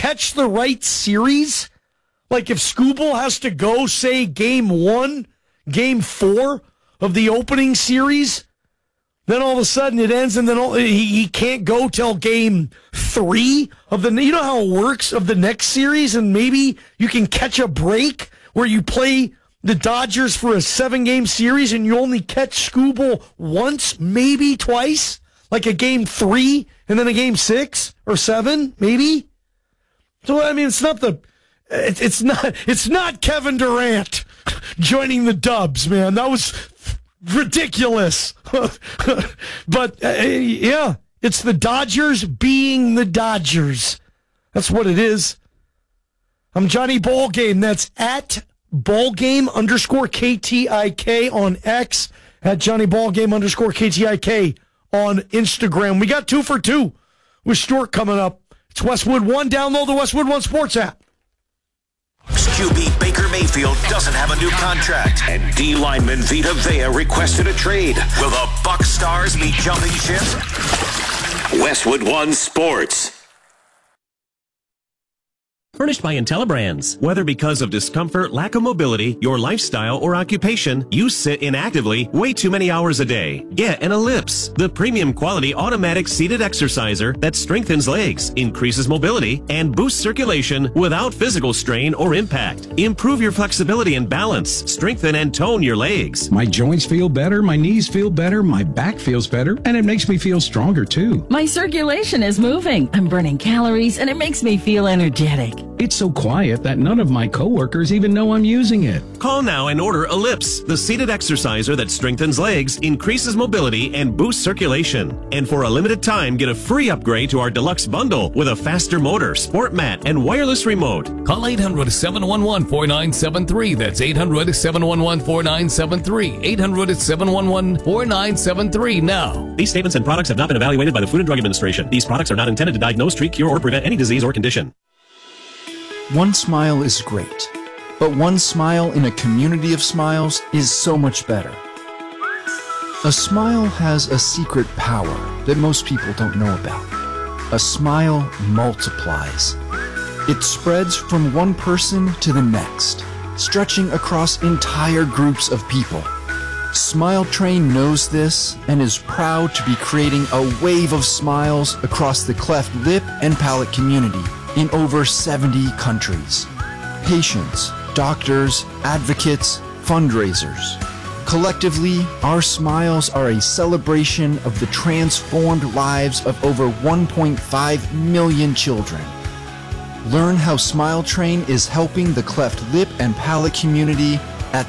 catch the right series, like if Skubal has to go, say, game 1, game 4 of the opening series, then all of a sudden it ends and then he can't go till game 3 of the, you know how it works, of the next series, and maybe you can catch a break where you play the Dodgers for a 7-game series and you only catch Skubal once, maybe twice, like a game 3 and then a game 6 or 7, maybe. So I mean, it's not Kevin Durant joining the Dubs, man. That was ridiculous. But yeah, it's the Dodgers being the Dodgers. That's what it is. I'm Johnny Ballgame. That's at Ballgame_KTIK on X, at Johnny Ballgame_KTIK on Instagram. We got 2 for 2 with Stuart coming up. It's Westwood One. Download the Westwood One Sports app. QB Baker Mayfield doesn't have a new contract, and D lineman Vita Vea requested a trade. Will the Buck Stars be jumping ship? Westwood One Sports. Furnished by IntelliBrands. Whether because of discomfort, lack of mobility, your lifestyle, or occupation, you sit inactively way too many hours a day. Get an Ellipse, the premium quality automatic seated exerciser that strengthens legs, increases mobility, and boosts circulation without physical strain or impact. Improve your flexibility and balance, strengthen and tone your legs. My joints feel better, my knees feel better, my back feels better, and it makes me feel stronger too. My circulation is moving. I'm burning calories, and it makes me feel energetic. It's so quiet that none of my coworkers even know I'm using it. Call now and order Ellipse, the seated exerciser that strengthens legs, increases mobility, and boosts circulation. And for a limited time, get a free upgrade to our deluxe bundle with a faster motor, sport mat, and wireless remote. Call 800-711-4973. That's 800-711-4973. 800-711-4973 now. These statements and products have not been evaluated by the Food and Drug Administration. These products are not intended to diagnose, treat, cure, or prevent any disease or condition. One smile is great, but one smile in a community of smiles is so much better. A smile has a secret power that most people don't know about. A smile multiplies. It spreads from one person to the next, stretching across entire groups of people. Smile Train knows this and is proud to be creating a wave of smiles across the cleft lip and palate community in over 70 countries. Patients, doctors, advocates, fundraisers. Collectively, our smiles are a celebration of the transformed lives of over 1.5 million children. Learn how Smile Train is helping the cleft lip and palate community at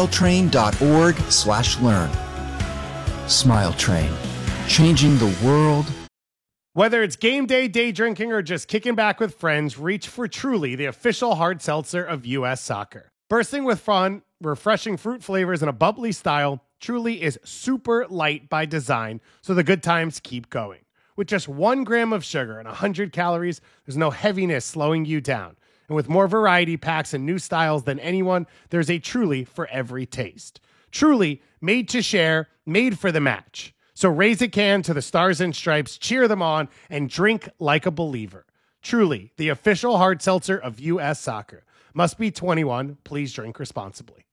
smiletrain.org/learn. Smile Train, changing the world. Whether it's game day, day drinking, or just kicking back with friends, reach for Truly, the official hard seltzer of U.S. Soccer. Bursting with fun, refreshing fruit flavors, and a bubbly style, Truly is super light by design, so the good times keep going. With just 1 gram of sugar and 100 calories, there's no heaviness slowing you down. And with more variety packs and new styles than anyone, there's a Truly for every taste. Truly, made to share, made for the match. So raise a can to the Stars and Stripes, cheer them on, and drink like a believer. Truly, the official hard seltzer of U.S. Soccer. Must be 21. Please drink responsibly.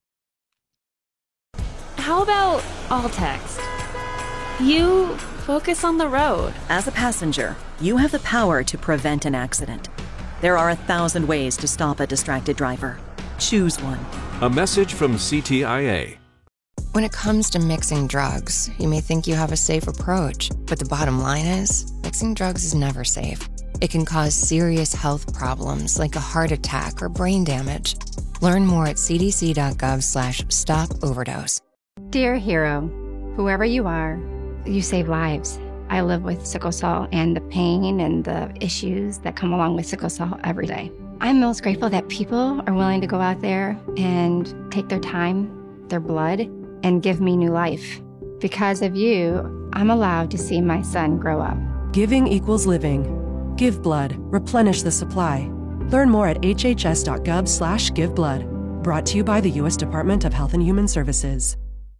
How about all text? You focus on the road. As a passenger, you have the power to prevent an accident. There are 1,000 ways to stop a distracted driver. Choose one. A message from CTIA. When it comes to mixing drugs, you may think you have a safe approach, but the bottom line is, mixing drugs is never safe. It can cause serious health problems like a heart attack or brain damage. Learn more at cdc.gov/stop-overdose. Dear hero, whoever you are, you save lives. I live with sickle cell and the pain and the issues that come along with sickle cell every day. I'm most grateful that people are willing to go out there and take their time, their blood, and give me new life. Because of you, I'm allowed to see my son grow up. Giving equals living. Give blood. Replenish the supply. Learn more at hhs.gov/giveblood. Brought to you by the U.S. Department of Health and Human Services.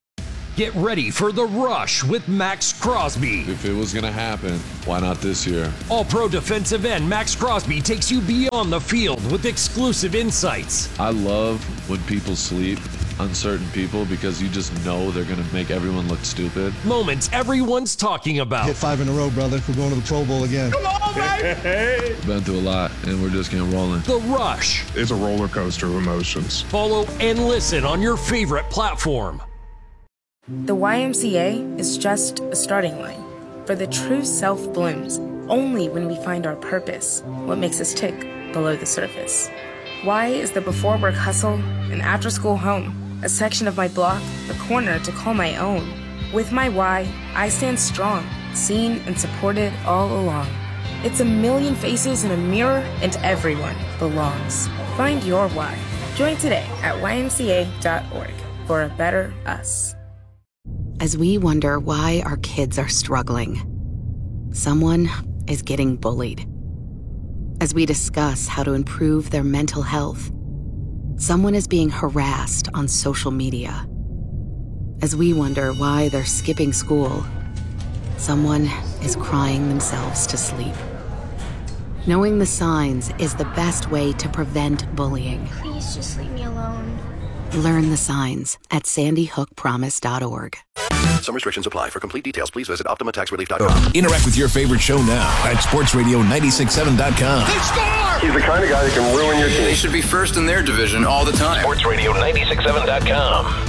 Get ready for The Rush with Max Crosby. If it was going to happen, why not this year? All-pro defensive end Max Crosby takes you beyond the field with exclusive insights. I love when people sleep on certain people because you just know they're going to make everyone look stupid. Moments everyone's talking about. Hit 5 in a row, brother. We're going to the Pro Bowl again. Come on, baby! Been through a lot, and we're just getting rolling. The Rush. It's a roller coaster of emotions. Follow and listen on your favorite platform. The YMCA is just a starting line, for the true self blooms only when we find our purpose, what makes us tick below the surface. Y is the before work hustle, an after school home, a section of my block, a corner to call my own. With my Y, I stand strong, seen and supported all along. It's a million faces in a mirror, and everyone belongs. Find your Y. Join today at ymca.org for a better us. As we wonder why our kids are struggling, someone is getting bullied. As we discuss how to improve their mental health, someone is being harassed on social media. As we wonder why they're skipping school, someone is crying themselves to sleep. Knowing the signs is the best way to prevent bullying. Please just leave me alone. Learn the signs at sandyhookpromise.org. Some restrictions apply. For complete details, please visit OptimaTaxRelief.com. Interact with your favorite show now at SportsRadio967.com. They score! He's the kind of guy that can ruin your team. They should be first in their division all the time. SportsRadio967.com.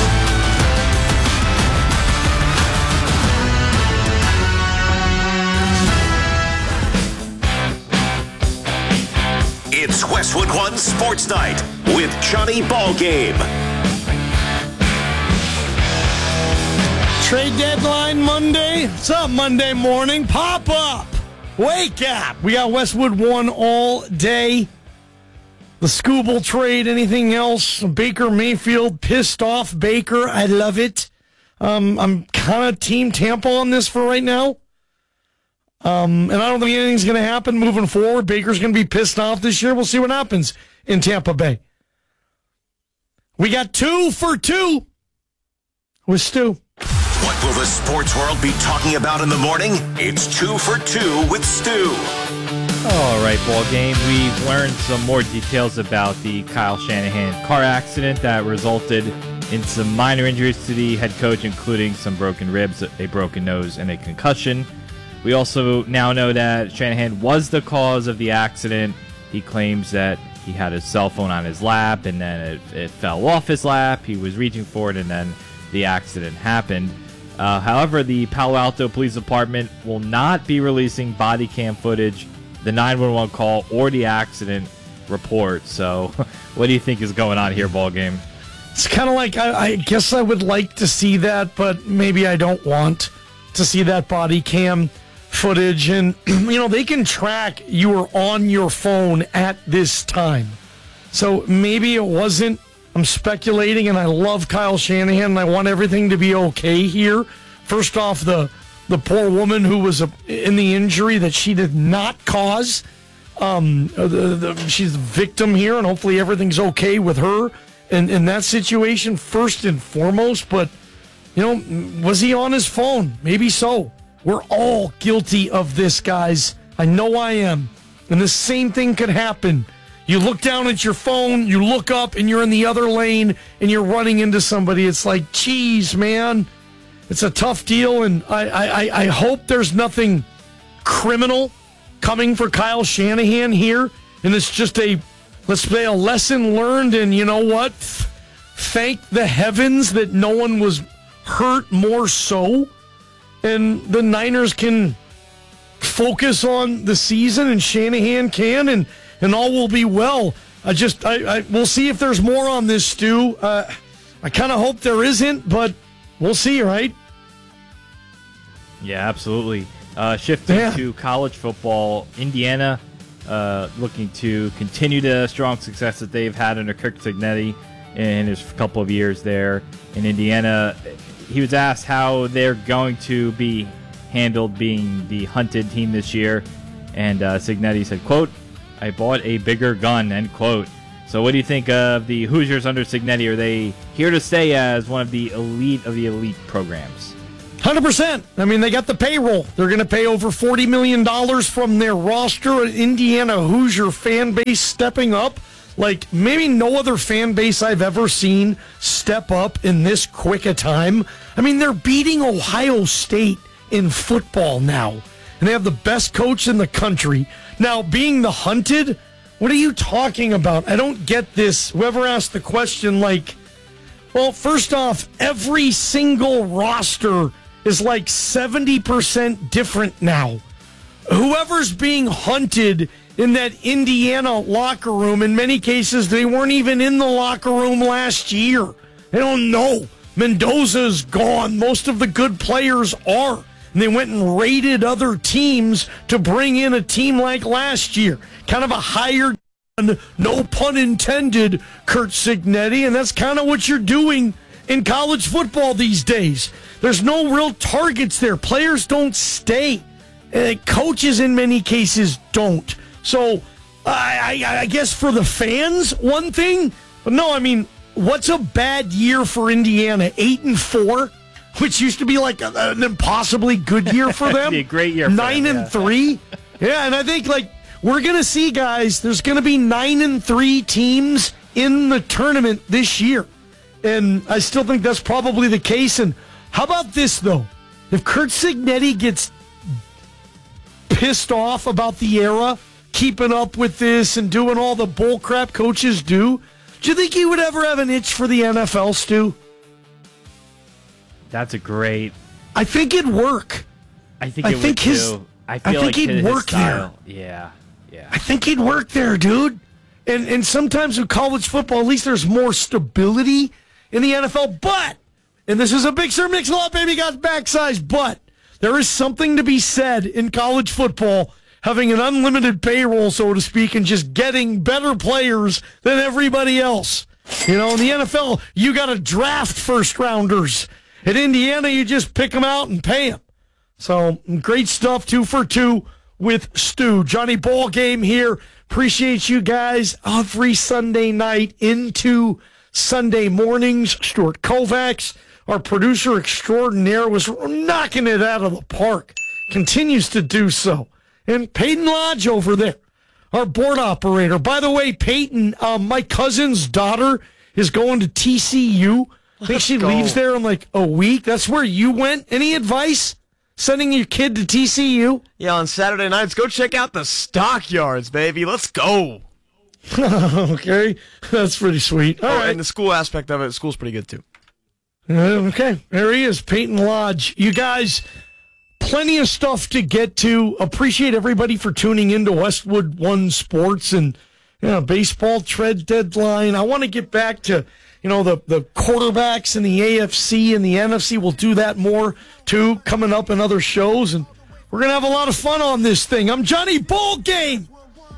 It's Westwood One Sports Night with Johnny Ballgame. Trade deadline Monday. What's up, Monday morning? Pop up. Wake up. We got Westwood One all day. The Scooble trade, anything else? Baker Mayfield, pissed off Baker. I love it. I'm kind of team Tampa on this for right now. And I don't think anything's going to happen moving forward. Baker's going to be pissed off this year. We'll see what happens in Tampa Bay. We got 2 for 2 with Stu. What will the sports world be talking about in the morning? It's 2 for 2 with Stu. All right, ball game. We've learned some more details about the Kyle Shanahan car accident that resulted in some minor injuries to the head coach, including some broken ribs, a broken nose, and a concussion. We also now know that Shanahan was the cause of the accident. He claims that he had his cell phone on his lap, and then it fell off his lap. He was reaching for it, and then the accident happened. However, the Palo Alto Police Department will not be releasing body cam footage, the 911 call, or the accident report. So what do you think is going on here, ball game? It's kind of like, I guess I would like to see that, but maybe I don't want to see that body cam footage. And, they can track you were on your phone at this time. So maybe it wasn't. I'm speculating, and I love Kyle Shanahan, and I want everything to be okay here. First off, the poor woman who was in the injury that she did not cause. She's the victim here, and hopefully everything's okay with her in that situation, first and foremost. But, was he on his phone? Maybe so. We're all guilty of this, guys. I know I am. And the same thing could happen. You look down at your phone, you look up, and you're in the other lane, and you're running into somebody. It's like, geez, man. It's a tough deal, and I hope there's nothing criminal coming for Kyle Shanahan here, and it's just let's say, a lesson learned, and you know what? Thank the heavens that no one was hurt more so, and the Niners can focus on the season, and Shanahan can, and all will be well. We'll see if there's more on this, Stu. I kind of hope there isn't, but we'll see, right? Yeah, absolutely. Shifting to college football, Indiana looking to continue the strong success that they've had under Kirk Cignetti in his couple of years there in Indiana. He was asked how they're going to be handled being the hunted team this year, and Cignetti said, quote, "I bought a bigger gun," end quote. So what do you think of the Hoosiers under Cignetti? Are they here to stay as one of the elite programs? 100%. I mean, they got the payroll. They're going to pay over $40 million from their roster. Indiana Hoosier fan base stepping up like maybe no other fan base I've ever seen step up in this quick a time. I mean, they're beating Ohio State in football now, and they have the best coach in the country. Now, being the hunted, what are you talking about? I don't get this. Whoever asked the question, like, well, first off, every single roster is like 70% different now. Whoever's being hunted in that Indiana locker room, in many cases, they weren't even in the locker room last year. They don't know. Mendoza's gone. Most of the good players are. And they went and raided other teams to bring in a team like last year. Kind of a hired, no pun intended, Curt Cignetti, and that's kind of what you're doing in college football these days. There's no real targets there. Players don't stay. Coaches, in many cases, don't. So, I guess for the fans, one thing. But no, I mean, what's a bad year for Indiana? 8-4, which used to be like an impossibly good year for them. It'd be a great year. 9-3. Yeah, and I think like we're going to see, guys, there's going to be 9-3 teams in the tournament this year. And I still think that's probably the case. And how about this, though? If Curt Cignetti gets pissed off about the era, keeping up with this and doing all the bullcrap coaches do you think he would ever have an itch for the NFL, Stu? That's a great... I think it'd work. I think it would, too. I think like he'd work there. Yeah. I think he'd work there, dude. And sometimes with college football, at least there's more stability in the NFL. But, and this is a Big Sir Mix-a-Lot Baby Got Back-size, but there is something to be said in college football, having an unlimited payroll, so to speak, and just getting better players than everybody else. You know, in the NFL, you got to draft first-rounders. At Indiana, you just pick them out and pay them. So, great stuff, 2 for 2 with Stu. Johnny Ball Game here. Appreciate you guys every Sunday night into Sunday mornings. Stuart Kovacs, our producer extraordinaire, was knocking it out of the park. Continues to do so. And Peyton Lodge over there, our board operator. By the way, Peyton, my cousin's daughter is going to TCU. I think she leaves there in like a week. That's where you went. Any advice? Sending your kid to TCU? Yeah, on Saturday nights, go check out the Stockyards, baby. Let's go. Okay, that's pretty sweet. All right. And the school aspect of it, school's pretty good too. Okay, there he is, Peyton Lodge. You guys, plenty of stuff to get to. Appreciate everybody for tuning into Westwood One Sports and baseball trade deadline. I want to get back to the quarterbacks in the AFC and the NFC. We'll do that more too coming up in other shows, and we're gonna have a lot of fun on this thing. I'm Johnny Ball Game.